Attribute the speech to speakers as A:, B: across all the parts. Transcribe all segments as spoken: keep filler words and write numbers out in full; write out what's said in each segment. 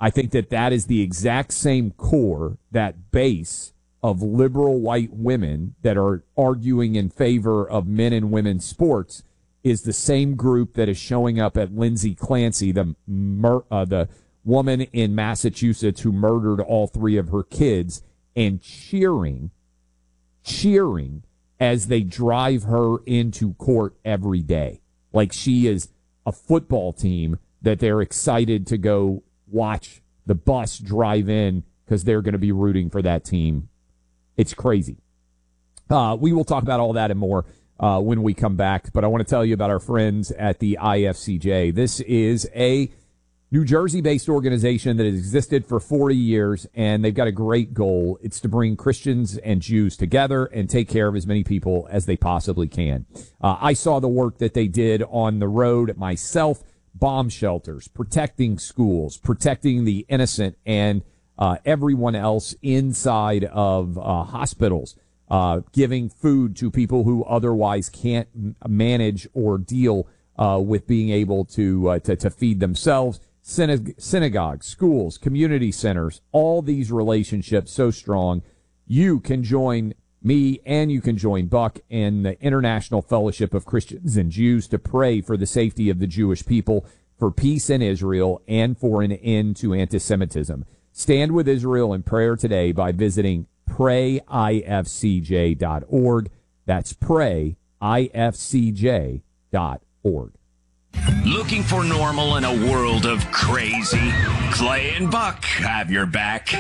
A: I think that that is the exact same core, that base of liberal white women that are arguing in favor of men and women's sports is the same group that is showing up at Lindsay Clancy, the mur- uh, the woman in Massachusetts who murdered all three of her kids, and cheering, cheering as they drive her into court every day. Like she is a football team that they're excited to go watch the bus drive in because they're going to be rooting for that team. It's crazy. Uh, we will talk about all that and more uh, when we come back, but I want to tell you about our friends at the I F C J. This is a New Jersey-based organization that has existed for forty years, and they've got a great goal. It's to bring Christians and Jews together and take care of as many people as they possibly can. Uh, I saw the work that they did on the road myself, bomb shelters, protecting schools, protecting the innocent and uh, everyone else inside of uh, hospitals, uh, giving food to people who otherwise can't manage or deal uh, with being able to, uh, to, to feed themselves. Synag- synagogues, schools, community centers, all these relationships so strong. You can join me and you can join Buck and the International Fellowship of Christians and Jews to pray for the safety of the Jewish people, for peace in Israel, and for an end to anti-Semitism. Stand with Israel in prayer today by visiting pray I F C J dot org. That's pray I F C J dot org.
B: Looking for normal in a world of crazy? Clay and Buck have your back.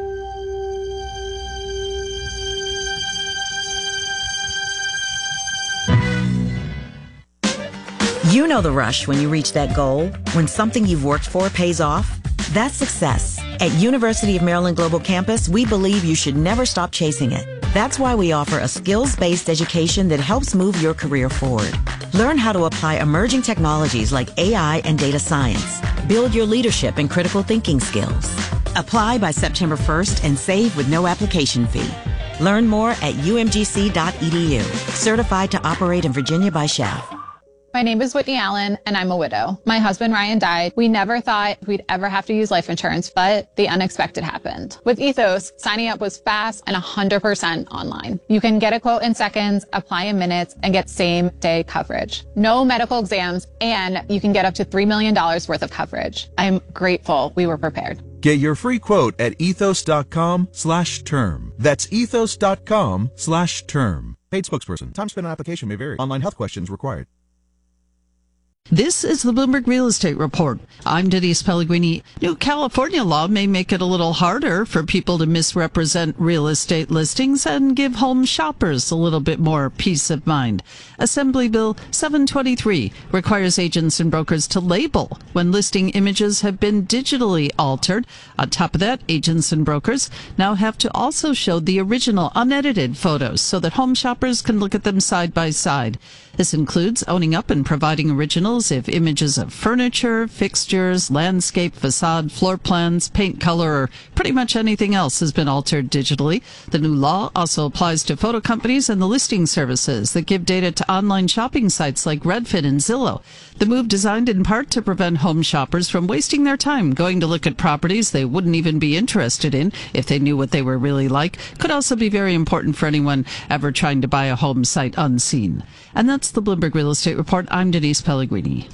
C: You know the rush when you reach that goal, when something you've worked for pays off. That's success. At University of Maryland Global Campus, we believe you should never stop chasing it. That's why we offer a skills-based education that helps move your career forward. Learn how to apply emerging technologies like A I and data science. Build your leadership and critical thinking skills. Apply by September first and save with no application fee. Learn more at U M G C dot E D U. Certified to operate in Virginia by S C H A F.
D: My name is Whitney Allen, and I'm a widow. My husband, Ryan, died. We never thought we'd ever have to use life insurance, but the unexpected happened. With Ethos, signing up was fast and one hundred percent online. You can get a quote in seconds, apply in minutes, and get same-day coverage. No medical exams, and you can get up to three million dollars worth of coverage. I'm grateful we were prepared.
E: Get your free quote at ethos.com slash term. That's ethos.com slash term. Paid spokesperson. Time spent on application may vary. Online health questions required.
F: This is the Bloomberg Real Estate Report. I'm Denise Pellegrini. New California law may make it a little harder for people to misrepresent real estate listings and give home shoppers a little bit more peace of mind. Assembly Bill seven twenty-three requires agents and brokers to label when listing images have been digitally altered. On top of that, agents and brokers now have to also show the original unedited photos so that home shoppers can look at them side by side. This includes owning up and providing originals if images of furniture, fixtures, landscape, facade, floor plans, paint color, or pretty much anything else has been altered digitally. The new law also applies to photo companies and the listing services that give data to online shopping sites like Redfin and Zillow. The move, designed in part to prevent home shoppers from wasting their time going to look at properties they wouldn't even be interested in if they knew what they were really like, could also be very important for anyone ever trying to buy a home sight unseen. And that's the Bloomberg Real Estate Report. I'm Denise Pellegrini.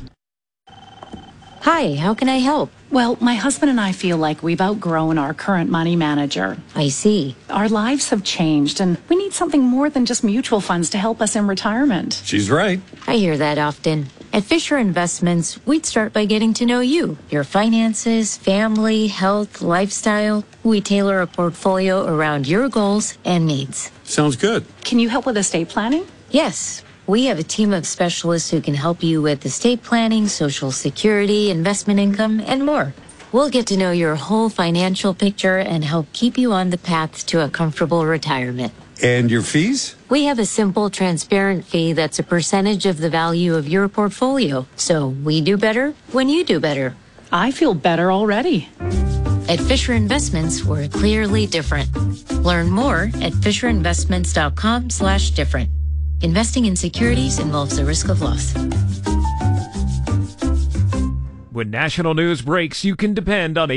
G: Hi, how can I help?
H: Well, my husband and I feel like we've outgrown our current money manager.
G: I see.
H: Our lives have changed, and we need something more than just mutual funds to help us in retirement.
I: She's right.
G: I hear that often. At Fisher Investments, we'd start by getting to know you, your finances, family, health, lifestyle. We tailor a portfolio around your goals and needs.
I: Sounds good.
H: Can you help with estate planning?
G: Yes. We have a team of specialists who can help you with estate planning, Social Security, investment income, and more. We'll get to know your whole financial picture and help keep you on the path to a comfortable retirement.
I: And your fees?
G: We have a simple, transparent fee that's a percentage of the value of your portfolio. So we do better when you do better.
H: I feel better already.
G: At Fisher Investments, we're clearly different. Learn more at fisherinvestments.com slash different. Investing in securities involves the risk of loss.
J: When national news breaks, you can depend on